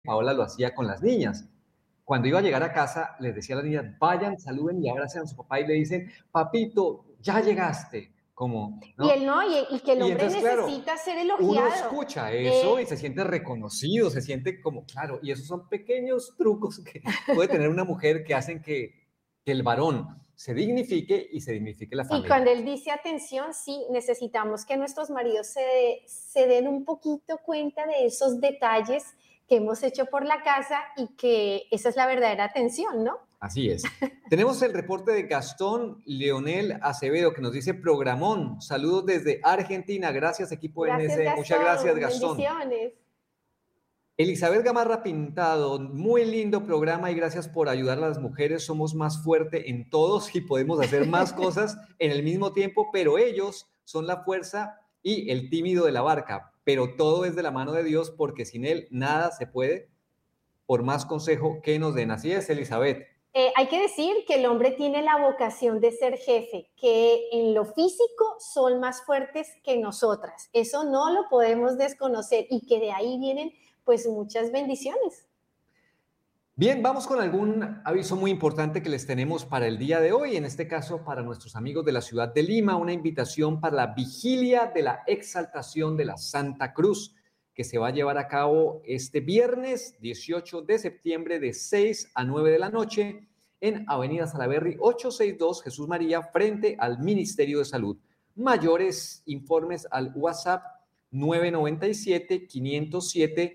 Paola lo hacía con las niñas. Cuando iba a llegar a casa, les decía a las niñas, vayan, saluden y abracen a su papá y le dicen, papito, ya llegaste, como, Y ¿no? él no, y que el Y hombre entonces, claro, necesita ser uno elogiado. escucha eso y Eh, se siente reconocido, se siente como, claro, y esos son pequeños trucos que puede tener una mujer que hacen que el varón se dignifique y se dignifique la y familia. cuando él dice atención, sí, necesitamos que nuestros maridos se den un poquito cuenta de esos detalles que hemos hecho por la casa y que esa es la verdadera atención, ¿no? Así es. Tenemos el reporte de Gastón Leonel Acevedo que nos dice programón. Saludos desde Argentina. Gracias, equipo Gracias, NS. Muchas gracias, Gastón. Gastón. Bendiciones. Elizabeth Gamarra Pintado, muy lindo programa y gracias por ayudar a las mujeres. Somos más fuertes en todos y podemos hacer más cosas en el mismo tiempo, pero ellos son la fuerza y el tímido de la barca. Pero todo es de la mano de Dios porque sin Él nada se puede, por más consejo que nos den. Así es, Elizabeth. Hay que decir que el hombre tiene la vocación de ser jefe, que en lo físico son más fuertes que nosotras. Eso no lo podemos desconocer y que de ahí vienen pues muchas bendiciones. Bien, vamos con algún aviso muy importante que les tenemos para el día de hoy, en este caso para nuestros amigos de la ciudad de Lima, una invitación para la vigilia de la exaltación de la Santa Cruz, que se va a llevar a cabo este viernes 18 de septiembre de 6 a 9 de la noche en Avenida Salaberry 862 Jesús María, frente al Ministerio de Salud. Mayores informes al WhatsApp 997 507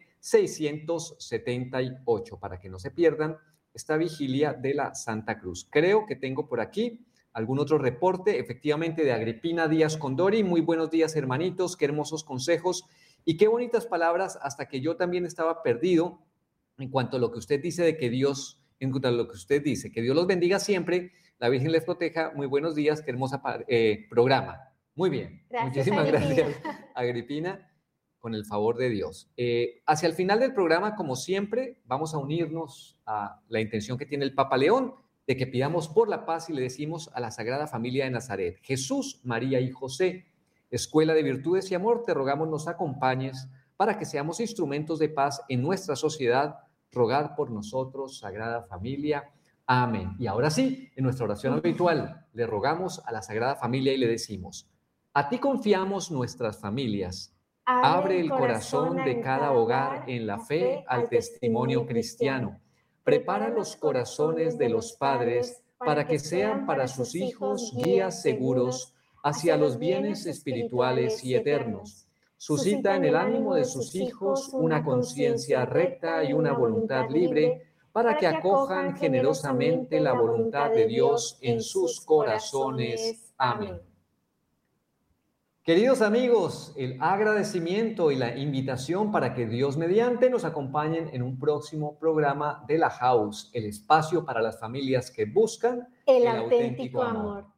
678 para que no se pierdan esta vigilia de la Santa Cruz. Creo que tengo por aquí algún otro reporte, efectivamente, de Agripina Díaz Condori. Muy buenos días, hermanitos, qué hermosos consejos y qué bonitas palabras, hasta que yo también estaba perdido en cuanto a lo que usted dice de que Dios, en cuanto a lo que usted dice, que Dios los bendiga siempre, la Virgen les proteja. Muy buenos días, qué hermosa programa. Muy bien, Gracias, muchísimas Agripina. gracias, Agripina, con el favor de Dios. Hacia el final del programa, como siempre, vamos a unirnos a la intención que tiene el Papa León de que pidamos por la paz y le decimos a la Sagrada Familia de Nazaret, Jesús, María y José, Escuela de Virtudes y Amor, te rogamos nos acompañes para que seamos instrumentos de paz en nuestra sociedad. Rogad por nosotros, Sagrada Familia. Amén. Y ahora sí, en nuestra oración habitual, le rogamos a la Sagrada Familia y le decimos, a ti confiamos nuestras familias. Abre Abre el el corazón corazón de en cada cada hogar hogar, en la la fe fe al al testimonio testimonio cristiano. cristiano. Prepara Prepara los los corazones corazones de de los los padres padres para para que que sean sean para para sus sus hijos hijos guías guías seguros seguros hacia hacia los los bienes bienes espirituales espirituales y y eternos. eternos. Suscita Suscita en en el el ánimo ánimo de de sus sus hijos hijos una una conciencia conciencia recta recta y y una una voluntad voluntad libre libre para que para que acojan acojan generosamente generosamente la la voluntad voluntad de de Dios Dios en en sus sus corazones. corazones. Amén. Amén. Queridos amigos, el agradecimiento y la invitación para que Dios mediante nos acompañen en un próximo programa de La House, el espacio para las familias que buscan El el auténtico auténtico amor. amor.